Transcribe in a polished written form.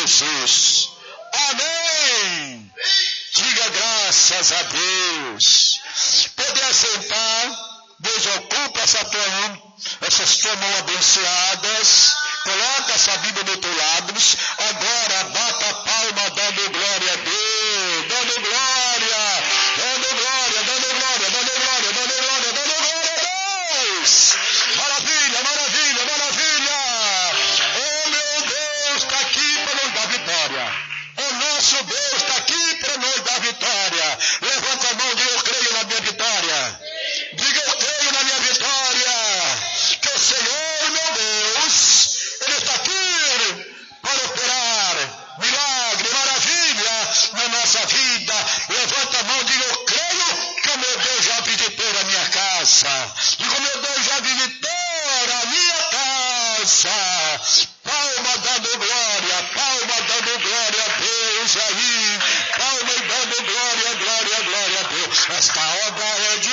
Jesus. Amém. Diga graças a Deus. Pode assentar. Deus ocupa essas tuas mãos abençoadas. Coloca essa Bíblia do teu lado. Agora bata a palma dando glória a Deus. Dando glória. Dando glória, dando glória, dando glória, dando glória, dando glória a Deus. Maravilha, maravilha, maravilha. Oh meu Deus está aqui para nos dar vitória. O nosso Deus está aqui para nos dar vitória. Levanta a mão e diga: eu creio na minha vitória. Diga: eu creio na minha vitória. Que o Senhor, meu Deus, Ele está aqui para operar milagre, maravilha na nossa vida. Levanta a mão e diga: eu creio que o meu Deus já visitou a minha casa. Diga: o meu Deus já visitou a minha casa. Palma dando glória a Deus aí. Palma e dando glória, glória, glória a Deus. Esta obra